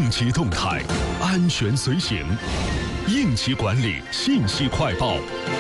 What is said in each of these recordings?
应急动态，安全随行，应急管理信息快报。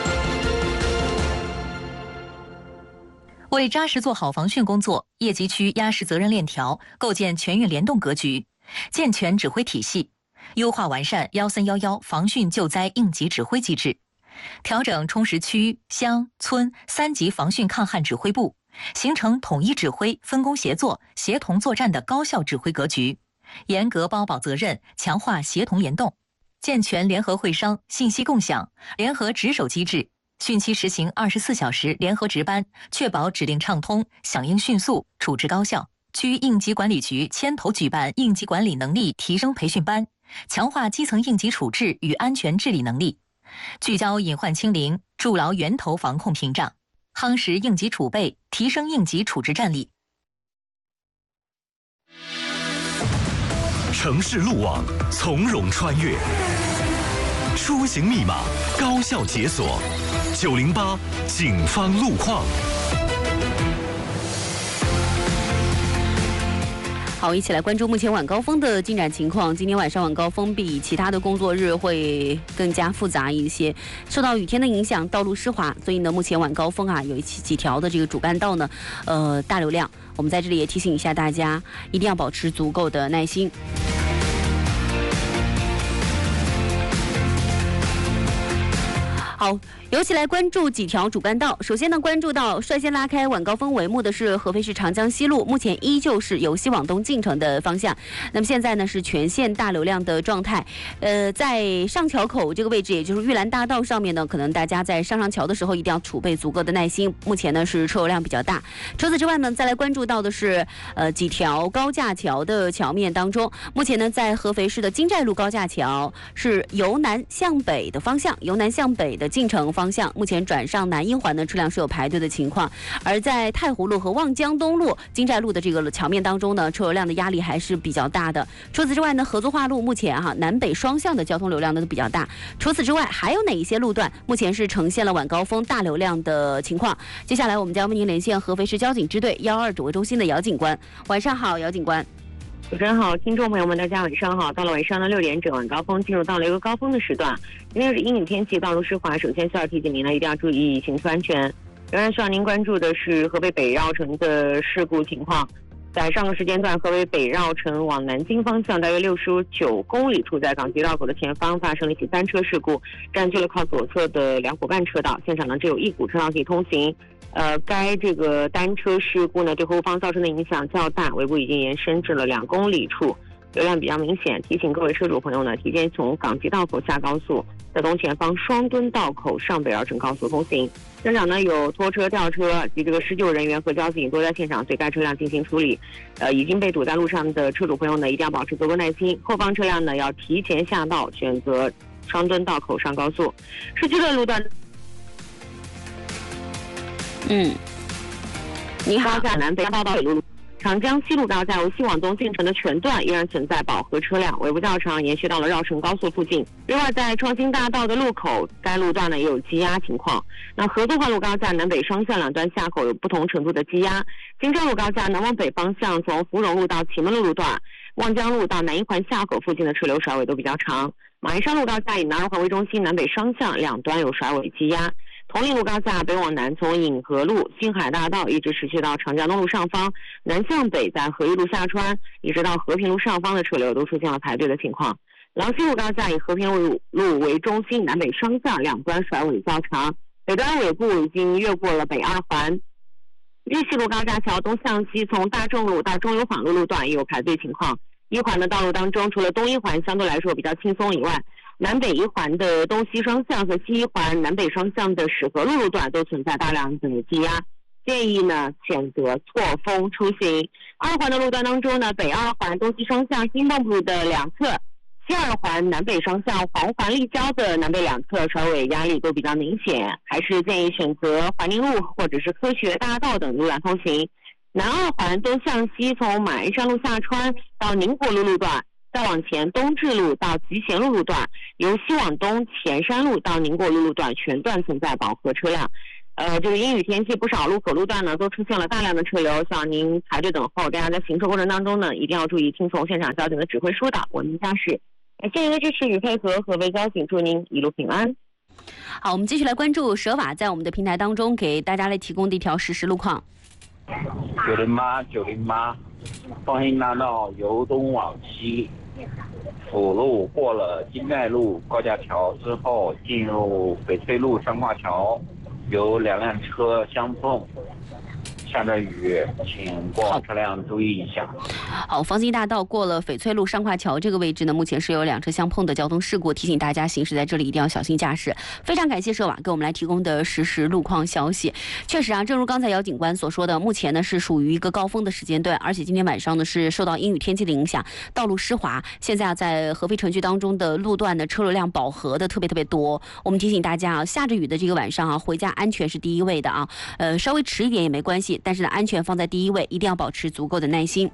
为扎实做好防汛工作，业级区压实责任链条，构建全域联动格局，健全指挥体系，优化完善1311防汛救灾应急指挥机制，调整充实区、乡、村3级防汛抗旱指挥部，形成统一指挥、分工协作、协同作战的高效指挥格局，严格包保责任，强化协同联动，健全联合会商、信息共享、联合值守机制，汛期实行24小时联合值班，确保指令畅通、响应迅速、处置高效。区应急管理局牵头举办应急管理能力提升培训班，强化基层应急处置与安全治理能力，聚焦隐患清零，筑牢源头防控屏障，夯实应急储备，提升应急处置战力。 城市路网从容穿越，出行密码高效解锁。908警方路况。 好，一起来关注目前晚高峰的进展情况。今天晚上晚高峰比其他的工作日会更加复杂一些，受到雨天的影响，道路湿滑，所以呢，目前晚高峰有几条的这个主干道呢，大流量。我们在这里也提醒一下大家，一定要保持足够的耐心。好，有起来关注几条主干道。首先呢，关注到率先拉开晚高峰帷幕的是合肥市长江西路，目前依旧是由西往东进城的方向。那么现在呢是全线大流量的状态。在上桥口这个位置，也就是玉兰大道上面呢，可能大家在上桥的时候一定要储备足够的耐心。目前呢是车流量比较大。除此之外呢，再来关注到的是几条高架桥的桥面当中，目前呢在合肥市的金寨路高架桥是由南向北的方向，由南向北的进城方向，目前转上南一环的车辆是有排队的情况。而在太湖路和望江东路、金寨路的这个桥面当中呢，车流量的压力还是比较大的。除此之外呢，合作化路目前南北双向的交通流量都比较大。除此之外，还有哪一些路段目前是呈现了晚高峰大流量的情况？接下来我们将为您连线合肥市交警支队112指挥中心的姚警官。晚上好，姚警官。 主持人好，听众朋友们，大家晚上好。到了晚上的6点整，晚高峰进入到了一个高峰的时段。今天是阴雨天气，道路湿滑，首先需要提醒您呢，一定要注意行车安全。仍然需要您关注的是合肥北绕城的事故情况。在上个时间段，合肥北绕城往南京方向大约69公里处，在港吉道口的前方发生了一起单车事故，占据了靠左侧的2伙伴车道，现场呢只有1股车道可以通行。该这个单车事故呢，对后方造成的影响较大，尾部已经延伸至了2公里处，流量比较明显。提醒各位车主朋友呢，提前从港吉道口下高速，在东前方双墩道口上北绕城高速通行。现场呢有拖车、吊车及这个施救人员和交警都在现场对该车辆进行处理。已经被堵在路上的车主朋友呢，一定要保持足够耐心。后方车辆呢要提前下道，选择双墩道口上高速。市区的路段。 你好。 高架南北大道路、长江西路高架由西往东进城的全段依然存在饱和车辆，尾部较长，延续到了绕城高速附近。另外，在创新大道的路口，该路段呢也有积压情况。那合作化路高架南北双向两端下口有不同程度的积压。金寨路高架南往北方向，从芙蓉路到祁门路路段、望江路到南一环下口附近的车流甩尾都比较长。马鞍山路高架以南二环为中心，南北双向两端有甩尾积压。同利路高架北往南，从颍河路、星海大道一直持续到长江东路上方，南向北在和一路下穿，一直到和平路上方的车流都出现了排队的情况。廊西路高架以和平路为中心，南北双向两端甩尾较长，北端尾部已经越过了北二环。日西路高架桥东向西，从大众路到中油坊路路段也有排队情况。一环的道路当中，除了东一环相对来说比较轻松以外，南北一环的东西双向和西一环南北双向的始河路路段都存在大量的积压，建议呢选择错峰出行。二环的路段当中呢，北二环东西双向新动路的两侧，西二环南北双向黄环立交的南北两侧甩尾压力都比较明显，还是建议选择环宁路或者是科学大道等路段通行。南二环东向西，从马鞍山路下穿到宁国路路段，再往前东至路到集贤路路段，由西往东前山路到宁国路路段全段存在饱和车辆。 这个阴雨天气，不少路口路段呢都出现了大量的车流，像您排队等候，大家在行车过程当中呢，一定要注意听从现场交警的指挥疏导，文明驾驶。感谢您的支持与配合，合肥交警祝您一路平安。 好，我们继续来关注舍瓦在我们的平台当中给大家来提供的一条实时路况。 908，方兴大道由东往西，辅路过了金寨路高架桥之后，进入翡翠路双挂桥，有2辆车相碰。下着雨，请过往车辆注意一下。 好，方兴大道过了翡翠路上跨桥这个位置呢，目前是有2车相碰的交通事故，提醒大家行驶在这里一定要小心驾驶。非常感谢舍瓦给我们来提供的实时路况消息。确实啊，正如刚才姚警官所说的，目前呢是属于一个高峰的时间段，而且今天晚上呢是受到阴雨天气的影响，道路湿滑。现在啊，在合肥城区当中的路段呢，车流量饱和的特别多。我们提醒大家啊，下着雨的这个晚上啊，回家安全是第一位的啊。稍微迟一点也没关系。但是呢，安全放在第一位，一定要保持足够的耐心。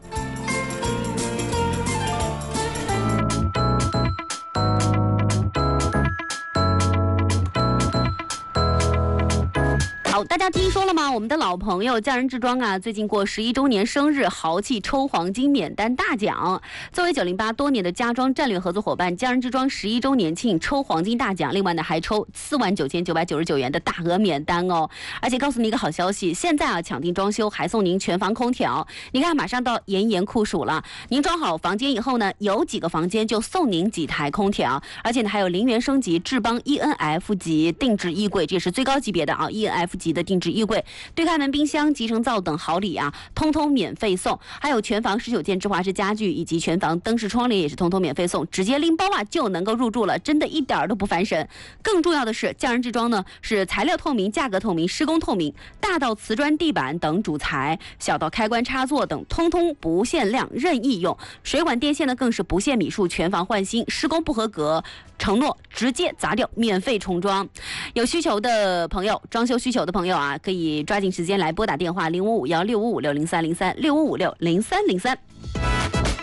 好，大家听说了吗？我们的老朋友匠人制装啊，最近过11周年生日，豪气抽黄金免单大奖。作为908多年的家装战略合作伙伴，匠人制装11周年庆抽黄金大奖，另外呢还抽49999元的大额免单哦。而且告诉你一个好消息，现在啊抢定装修还送您全房空调。你看，马上到炎炎酷暑了，您装好房间以后呢，有几个房间就送您几台空调，而且呢还有0元升级智邦 ENF 级定制衣柜，这也是最高级别的啊 ENF 级的定制衣柜，对开门冰箱、集成灶等好礼啊，通通免费送。还有全房19件芝华士家具以及全房灯饰窗帘也是通通免费送，直接拎包啊就能够入住了，真的一点都不烦神。更重要的是，匠人制装呢是材料透明、价格透明、施工透明，大到瓷砖地板等主材，小到开关插座等，通通不限量，任意用。水管电线呢更是不限米数，全房换新，施工不合格承诺直接砸掉，免费重装。有需求的朋友，装修需求的朋友啊，可以抓紧时间来拨打电话05516556030365560303。